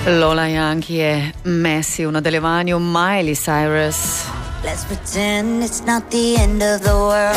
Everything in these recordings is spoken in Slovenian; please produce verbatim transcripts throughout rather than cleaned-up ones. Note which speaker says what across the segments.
Speaker 1: Lola Young je Messi v nadaljevanju Miley Cyrus.
Speaker 2: Let's pretend it's not the end of the world.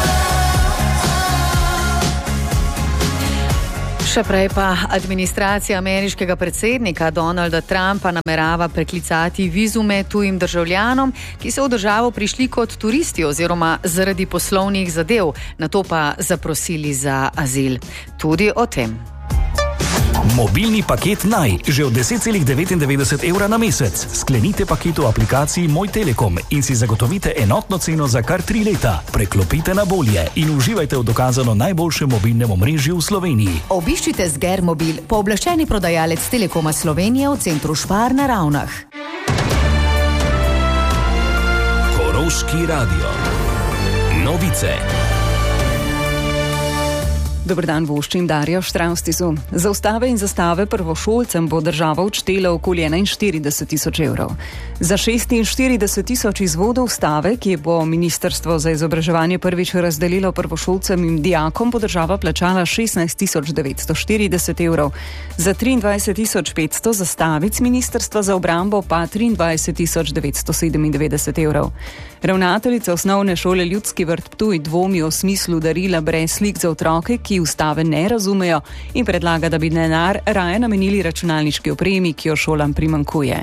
Speaker 1: Še prej pa administracija ameriškega predsednika Donalda Trumpa namerava preklicati vizume tujim državljanom, ki so v državo prišli kot turisti oziroma zaradi poslovnih zadev, nato pa zaprosili za azil. Tudi o tem.
Speaker 3: Mobilni paket Naj, že od deset celih devetindevetdeset evra na mesec. Sklenite paket v aplikaciji Moj Telekom in si zagotovite enotno ceno za kar tri leta. Preklopite na bolje in uživajte v dokazano najboljšem mobilnem omrežju v Sloveniji.
Speaker 4: Obiščite Sgermobil, pooblaščeni prodajalec Telekoma Slovenije v centru Špar na Ravnah.
Speaker 3: Koroški radio. Novice.
Speaker 5: Dober dan, voščim Darjo Štravstisu. Za ustave in zastave prvošolcem bo država odštela okoli enainštirideset tisoč evrov. Za šestinštirideset tisoč izvodov ustave, ki bo ministrstvo za izobraževanje prvič razdelilo prvošolcem in dijakom, bo država plačala šestnajst tisoč devetsto štirideset evrov. Za triindvajset tisoč petsto zastavic ministrstva za obrambo pa triindvajset tisoč devetsto sedemindevetdeset evrov. Ravnateljica osnovne šole Ljudski vrt Ptuj dvomi o smislu darila brez slik za otroke, ki ustave ne razumejo, in predlaga, da bi denar raje namenili računalniški opremi, ki jo šolam primanjkuje.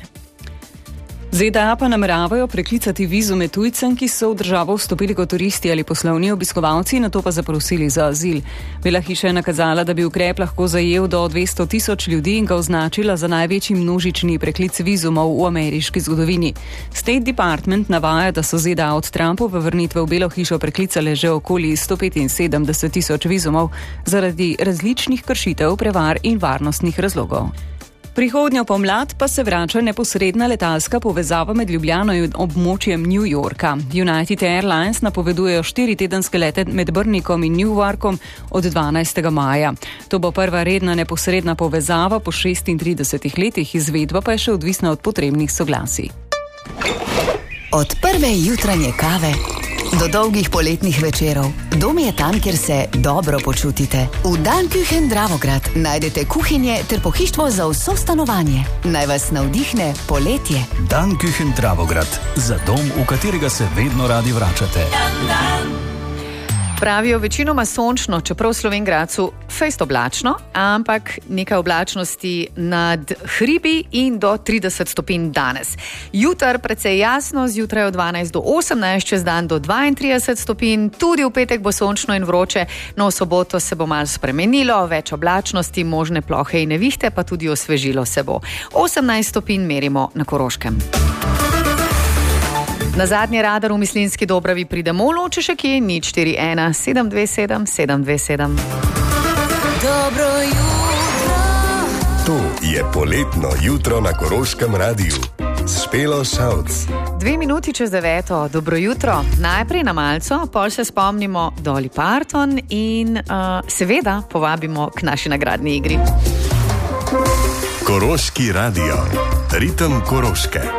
Speaker 5: ZDA pa nameravajo preklicati vizume tujcem, ki so v državo vstopili kot turisti ali poslovni obiskovalci, nato pa zaprosili za azil. Bela hiša je nakazala, da bi ukrep lahko zajel do dvesto tisoč ljudi in ga označila za največji množični preklic vizumov v ameriški zgodovini. State Department navaja, da so ZDA od Trumpove vrnitve v Belo hišo preklicale že okoli sto petinsedemdeset tisoč vizumov zaradi različnih kršitev, prevar in varnostnih razlogov. Prihodnjo pomlad pa se vrača neposredna letalska povezava med Ljubljano in območjem New Yorka. United Airlines napovedujejo štiritedenske lete med Brnikom in Newarkom od dvanajstega maja. To bo prva redna neposredna povezava po šestintridesetih letih, izvedba pa je še odvisna od potrebnih soglasij.
Speaker 4: Od prve jutranje kave do dolgih poletnih večerov. Dom je tam, kjer se dobro počutite. V Danküchen Dravograd najdete kuhinje ter pohištvo za vso stanovanje. Naj vas navdihne poletje.
Speaker 3: Danküchen Dravograd. Za dom, v katerega se vedno radi vračate.
Speaker 1: Pravijo večinoma sončno, čeprav v Slovenj Gradcu fejst oblačno, ampak nekaj oblačnosti nad hribi in do trideset stopinj danes. Jutr precej jasno, zjutraj od dvanajst do osemnajst, čez dan do dvaintrideset stopinj, tudi v petek bo sončno in vroče, no v soboto se bo malo spremenilo, več oblačnosti, možne plohe in nevihte, pa tudi osvežilo se bo. osemnajst stopinj merimo na Koroškem. Na zadnji radar v Mislinjski Dobravi pride molo, če še kje, nič štiri ena sedem dve sedem sedem dve sedem.
Speaker 2: Dobro jutro.
Speaker 6: To je poletno jutro na Koroškem radiju. Špelo Šavc.
Speaker 1: Dve minuti čez deveto, dobro jutro. Najprej na malco, pol se spomnimo Dolly Parton in uh, seveda povabimo k naši nagradni igri.
Speaker 6: Koroški radio. Ritem Koroške.